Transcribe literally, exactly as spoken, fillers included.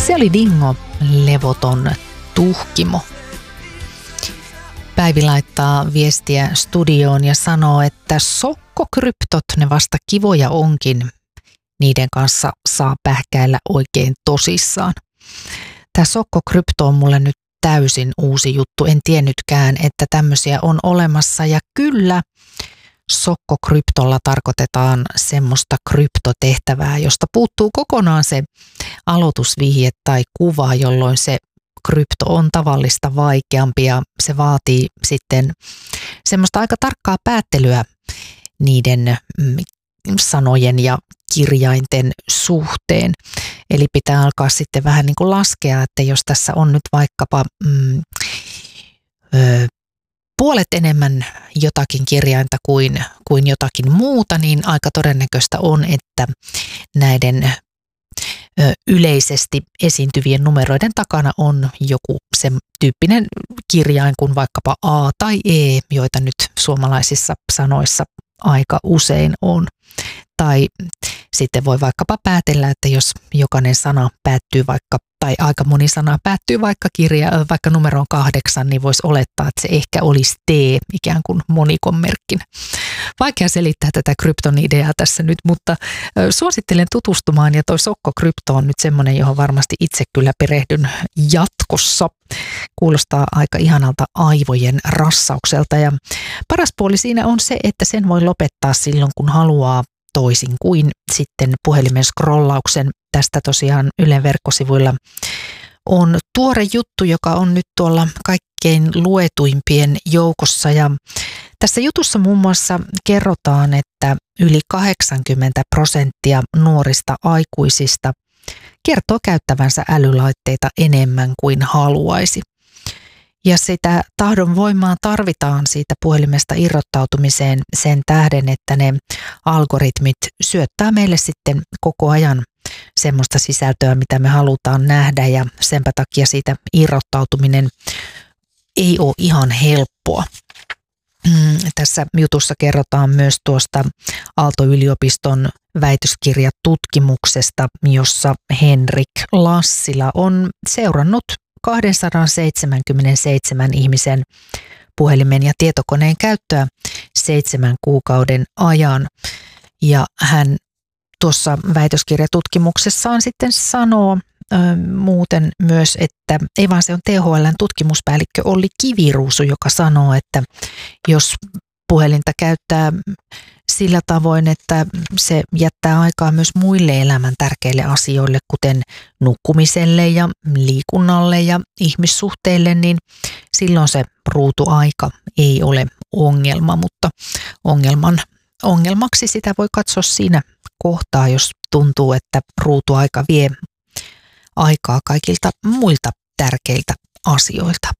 Se oli Dingo, levoton tuhkimo. Päivi laittaa viestiä studioon ja sanoo, että sokkokryptot, ne vasta kivoja onkin. Niiden kanssa saa pähkäillä oikein tosissaan. Tämä sokkokrypto on mulle nyt täysin uusi juttu. En tiennytkään, että tämmöisiä on olemassa. Ja kyllä, sokkokryptolla tarkoitetaan semmoista kryptotehtävää, josta puuttuu kokonaan se aloitusvihje tai kuva, jolloin se krypto on tavallista vaikeampi ja se vaatii sitten semmoista aika tarkkaa päättelyä niiden sanojen ja kirjainten suhteen. Eli pitää alkaa sitten vähän niin kuin laskea, että jos tässä on nyt vaikkapa mm, ö, puolet enemmän jotakin kirjainta kuin, kuin jotakin muuta, niin aika todennäköistä on, että näiden ö, yleisesti esiintyvien numeroiden takana on joku sen tyyppinen kirjain kuin vaikkapa A tai E, joita nyt suomalaisissa sanoissa aika usein on. Tai sitten voi vaikkapa päätellä, että jos jokainen sana päättyy vaikka, tai aika moni sana päättyy vaikka, kirja, vaikka numeroon kahdeksan, niin voisi olettaa, että se ehkä olisi T ikään kuin monikon merkkinä. Vaikea selittää tätä krypton ideaa tässä nyt, mutta suosittelen tutustumaan, ja toi sokkokrypto on nyt semmoinen, johon varmasti itse kyllä perehdyn jatkossa. Kuulostaa aika ihanalta aivojen rassaukselta, ja paras puoli siinä on se, että sen voi lopettaa silloin, kun haluaa, toisin kuin sitten puhelimen scrollauksen. Tästä tosiaan Ylen verkkosivuilla on tuore juttu, joka on nyt tuolla kaikkein luetuimpien joukossa. Ja tässä jutussa muun muassa kerrotaan, että yli kahdeksankymmentä prosenttia nuorista aikuisista kertoo käyttävänsä älylaitteita enemmän kuin haluaisi. Ja sitä tahdon voimaa tarvitaan siitä puhelimesta irrottautumiseen sen tähden, että ne algoritmit syöttää meille sitten koko ajan semmoista sisältöä, mitä me halutaan nähdä, ja senpä takia siitä irrottautuminen ei ole ihan helppoa. Tässä jutussa kerrotaan myös tuosta Aalto-yliopiston väitöskirjatutkimuksesta, jossa Henrik Lassila on seurannut kaksisataaseitsemänkymmentäseitsemän ihmisen puhelimen ja tietokoneen käyttöä seitsemän kuukauden ajan. Ja hän tuossa väitöskirjatutkimuksessaan sitten sanoo ö, muuten myös, että ei vaan se on T H L:n tutkimuspäällikkö Olli Kiviruusu, joka sanoo, että jos puhelinta käyttää sillä tavoin, että se jättää aikaa myös muille elämän tärkeille asioille, kuten nukkumiselle ja liikunnalle ja ihmissuhteille, niin silloin se ruutuaika ei ole ongelma, mutta ongelman, ongelmaksi sitä voi katsoa siinä kohtaa, jos tuntuu, että ruutuaika vie aikaa kaikilta muilta tärkeiltä asioilta.